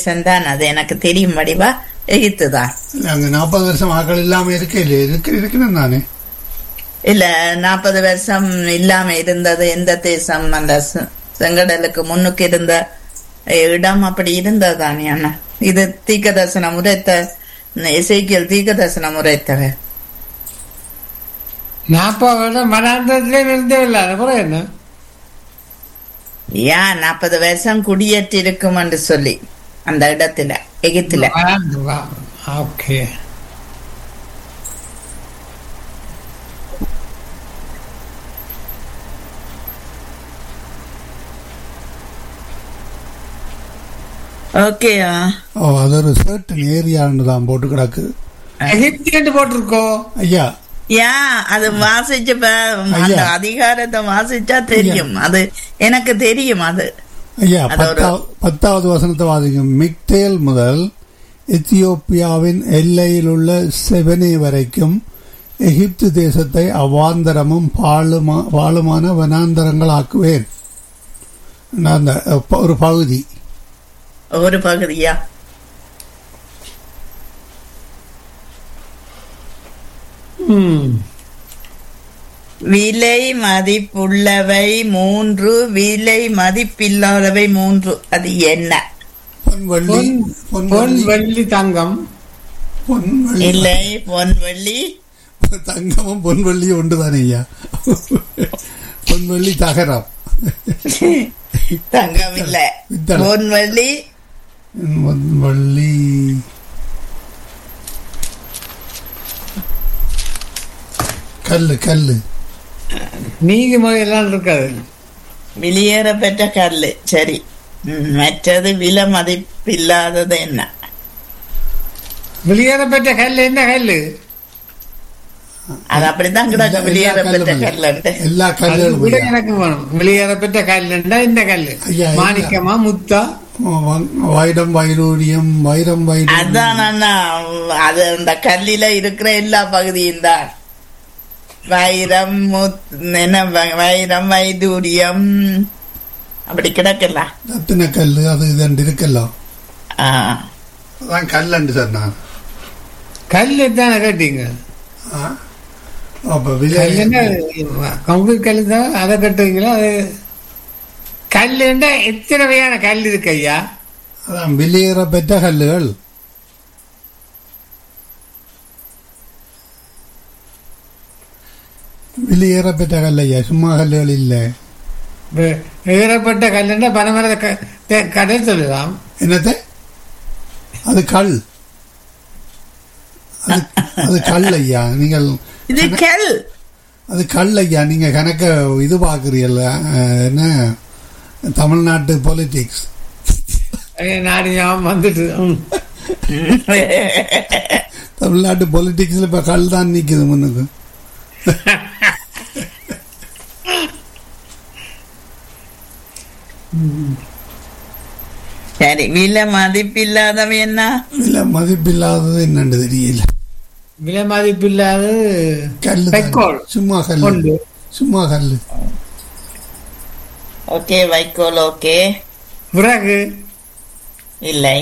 தேசம் தான், அது எனக்கு தெரியும் வடிவா, எகிப்து தான். அங்க 40 வருஷம் ஆக்கள் இல்லாம இருக்கணும் தானே. இல்ல 40 வருஷம் இல்லாம இருந்தது எந்த தேசம்? அந்த செங்கடலுக்கு முன்னுக்கு இருந்த இடம் அப்படி இருந்தது தானே அண்ணா. இது தீர்க்கதரிசன முறைத்த எசேக்கியேல் தீர்க்கதரிசன முறைத்தவ 40 வருடம் மனாந்தரத்திலே இருந்தே இல்லாத கூட என்ன 40 வருஷம் குடியேற்றி இருக்கும் என்று சொல்லி அந்த இடத்துல எகிப்துல. ஓகே. ஓகேயா? அது ஒரு சர்டன் ஏரியான்னு தான் போட்டு கிடக்கு. எகிப்து போட்டிருக்கோம் ஐயா. அது வாசிச்ச அந்த அதிகாரத்தை வாசிச்சா தெரியும். அது எனக்கு தெரியும். அது ஐயா 10வது வசனத்தை வாசிங்க. மிக்தேல் முதல் எத்தியோப்பியாவின் எல்லையில் உள்ள செவனே வரைக்கும் எகிப்து தேசத்தை அவாந்தரமும் பாழுமான வனாந்தரங்கள் ஆக்குவேன். அந்த ஒரு பகுதி பகுதியா? விலை மதிப்புள்ளவை 3, விலை மதிப்பில்லாதவை 3. அது என்ன? பொன் வெள்ளி தங்கம். இல்லை, பொன் வெள்ளி தங்கமும் பொன் வெள்ளி ஒன்றுதானே ஐயா. பொன் வெள்ளி தகரம். தங்கம் இல்ல, பொன் வெள்ளி. வள்ளி கல்லு நீதிமொழி எல்லாம் இருக்காது. வெளியேற பெற்ற கல்லு. சரி, மற்றது விலை மதிப்பில்லாதது என்ன? வெளியேற பெற்ற கல் என்ன கல்லு? அது அப்படித்தான் கிடக்கு. வெளியேற பெற்ற கல்லு எல்லா கல்லும் எனக்கு வேணும். வெளியேற பெற்ற கல்லுண்டா இந்த கல்லு மாணிக்கமா முத்தா வைரம் வைரூரியம் வைரம் வைரம். அதான் அது அந்த கல்லில இருக்கிற எல்லா பகுதியும் தான். வைரம் வைரம் வைதூரியம் அப்படி கிடக்கல. ரத்தின கல்லு அது இது இருக்கலாம். அதான் கல்லண்டு சார். நான் கல்லு தானே கேட்டீங்க. கம்பு கல்லு தான் அதை கட்டுவீங்களா? அது கல்லுண்டா எத்தனை வகையான கல் இருக்கு ஐயா? அதான் வெளியேற பெற்ற கல்லுகள். வெளியேற பெற்ற கல் ஐயா, சும்மா கல்லுகள் இல்லை. ஏறப்பட்ட கல்லுண்டா பனைமரத்தை கடை சொல்லலாம். என்னத்த? அது கல். அது கல் ஐயா. நீங்கள் அது கல் ஐயா. நீங்க கணக்க இது பாக்குறீல்ல, என்ன தமிழ்நாட்டு பொலிட்டிக்ஸ் நாடு வந்துட்டு தமிழ்நாட்டு பொலிட்டிக்ஸ்ல இப்ப கல் தான் நிக்குது முன்னுக்கு. சரி, விலை மதிப்பில்லாதவை என்ன? விலை மதிப்பில்லாதது என்னன்னு தெரியல. விலை மதிப்பில்லாதது கல்லு, சும்மா கல்லு, சும்மா கல்லு. ஓகே, வைக்கோல். ஓகே, விறகு இல்லை.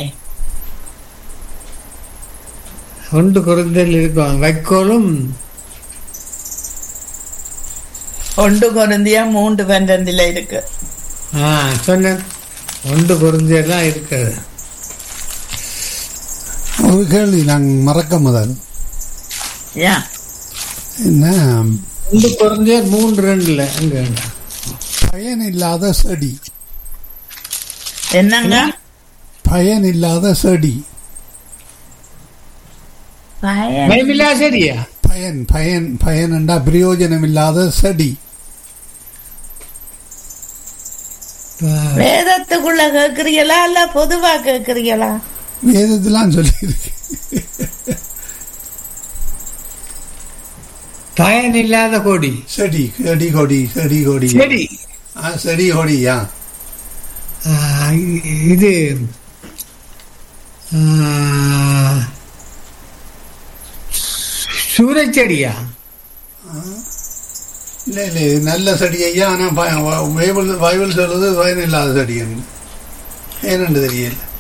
ஒன்று குறைந்தல் இருக்கும். வைக்கோலும் 1 கொரிந்தியா 3:12 இருக்கு. சொன்ன 1 கொரிந்தியெல்லாம் இருக்குது. ஒரு கேள்வி நாங்கள் மறக்க முதல் என்ன 1 கொரிந்தியர் 3:2 அங்க பயன் இல்லாத செடி. என்னங்க? பயன் இல்லாத செடி. செடியா? பயன் பயன் பயன் என்றா பிரயோஜனம் இல்லாத செடி. வேதத்துக்குள்ள கேக்குறீங்களா இல்ல பொதுவா கேக்குறீங்களா? வேதத்திலாம் சொல்லி இருக்கு. பயன் இல்லாத கொடி. செடி செடி கொடி செடி கொடி செடி செடி கொடியா? இது சூரச்செடியா? இல்ல இல்ல, நல்ல செடி ஐயா. ஆனா பைபிள் சொல்லுது பயன் இல்லாத செடி. ஏன்னு தெரியல.